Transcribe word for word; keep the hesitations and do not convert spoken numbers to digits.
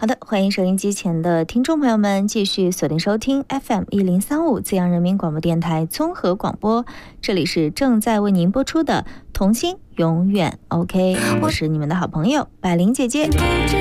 的，欢迎收音机前的听众朋友们继续锁定收听 F M 一零三五资阳人民广播电台综合广播，这里是正在为您播出的童心永远 OK， 我是你们的好朋友百灵姐姐。